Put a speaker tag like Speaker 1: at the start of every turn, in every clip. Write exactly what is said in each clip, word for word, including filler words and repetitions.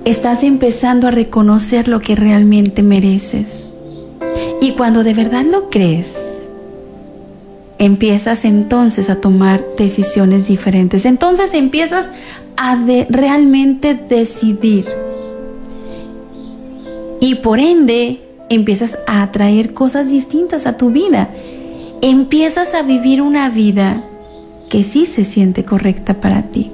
Speaker 1: estás empezando a reconocer lo que realmente mereces. Y cuando de verdad lo crees, empiezas entonces a tomar decisiones diferentes. Entonces empiezas a de realmente decidir. Y por ende, empiezas a atraer cosas distintas a tu vida. Empiezas a vivir una vida que sí se siente correcta para ti.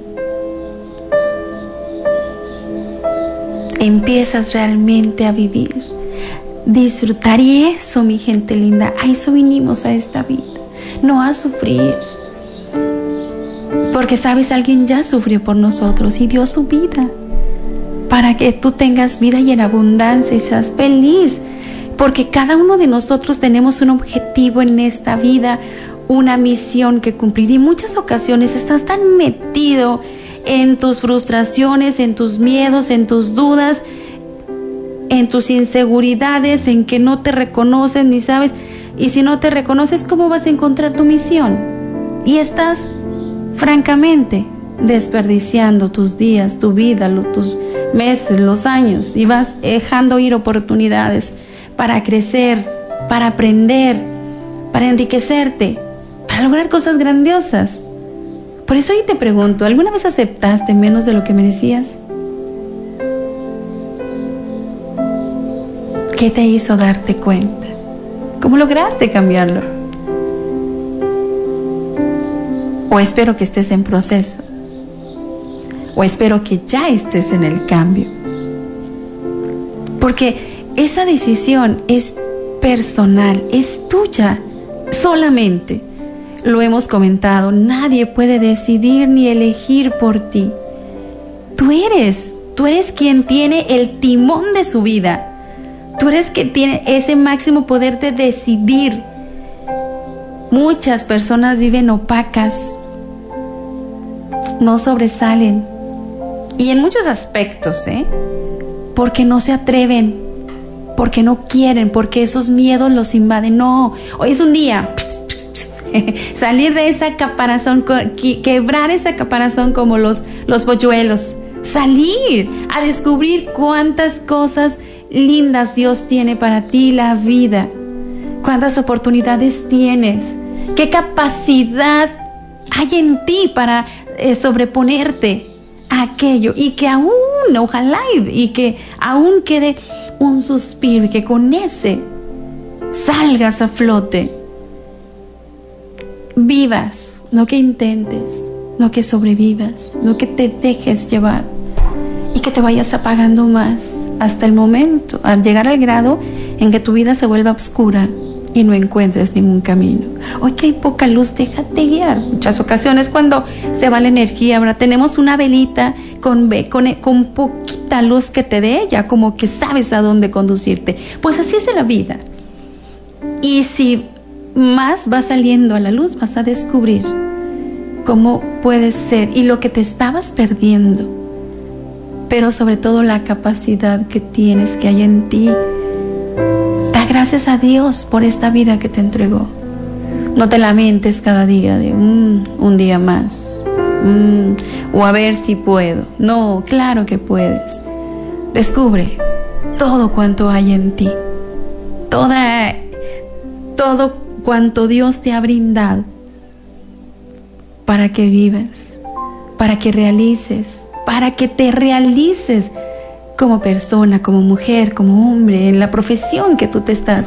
Speaker 1: Empiezas realmente a vivir, disfrutar, y eso, mi gente linda, a eso vinimos a esta vida, no a sufrir. Porque sabes, alguien ya sufrió por nosotros y dio su vida para que tú tengas vida y en abundancia y seas feliz. Porque cada uno de nosotros tenemos un objetivo en esta vida, una misión que cumplir, y muchas ocasiones estás tan metido en tus frustraciones, en tus miedos, en tus dudas, en tus inseguridades, en que no te reconoces ni sabes. Y si no te reconoces, ¿cómo vas a encontrar tu misión? Y estás, francamente, desperdiciando tus días, tu vida, los, tus meses, los años, y vas dejando ir oportunidades para crecer, para aprender, para enriquecerte, para lograr cosas grandiosas. Por eso hoy te pregunto, ¿alguna vez aceptaste menos de lo que merecías? ¿Qué te hizo darte cuenta? ¿Cómo lograste cambiarlo? O espero que estés en proceso. O espero que ya estés en el cambio. Porque esa decisión es personal, es tuya, solamente. Lo hemos comentado, nadie puede decidir ni elegir por ti. Tú eres, tú eres quien tiene el timón de su vida. Tú eres quien tiene ese máximo poder de decidir. Muchas personas viven opacas, no sobresalen. Y en muchos aspectos, ¿eh? Porque no se atreven, porque no quieren, porque esos miedos los invaden. No, hoy es un día. Salir de esa caparazón, quebrar esa caparazón como los, los polluelos. Salir a descubrir cuántas cosas lindas Dios tiene para ti, la vida. Cuántas oportunidades tienes. Qué capacidad hay en ti para eh, sobreponerte a aquello. Y que aún, ojalá, y, y que aún quede un suspiro y que con ese salgas a flote. Vivas, no que intentes, no que sobrevivas, no que te dejes llevar y que te vayas apagando más hasta el momento, al llegar al grado en que tu vida se vuelva oscura y no encuentres ningún camino. Hoy que hay poca luz, déjate guiar. Muchas ocasiones cuando se va la energía, ahora tenemos una velita con, con, con poquita luz que te dé, ya como que sabes a dónde conducirte. Pues así es la vida. Y si más va saliendo a la luz, vas a descubrir cómo puedes ser y lo que te estabas perdiendo, pero sobre todo la capacidad que tienes, que hay en ti. Da gracias a Dios por esta vida que te entregó. No te lamentes cada día de mmm, un día más, mmm, o a ver si puedo. No, claro que puedes. Descubre todo cuanto hay en ti, toda, todo cuanto Dios te ha brindado para que vivas, para que realices, para que te realices como persona, como mujer, como hombre, en la profesión que tú te estás.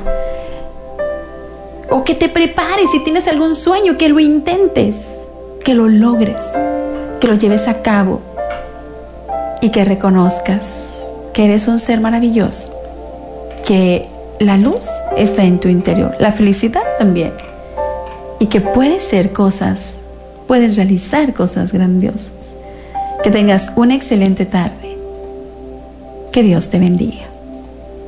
Speaker 1: O que te prepares, si tienes algún sueño, que lo intentes, que lo logres, que lo lleves a cabo y que reconozcas que eres un ser maravilloso, que la luz está en tu interior, la felicidad también, y que puedes ser cosas, puedes realizar cosas grandiosas. Que tengas una excelente tarde. Que Dios te bendiga.